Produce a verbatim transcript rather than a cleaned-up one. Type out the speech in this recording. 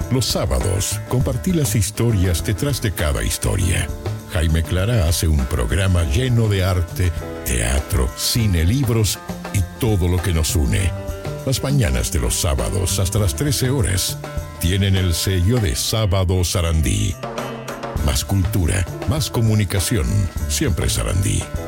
Los sábados, compartí las historias detrás de cada historia. Jaime Clara hace un programa lleno de arte, teatro, cine, libros y todo lo que nos une. Las mañanas de los sábados hasta las trece horas tienen el sello de Sábado Sarandí. Más cultura, más comunicación, siempre Sarandí.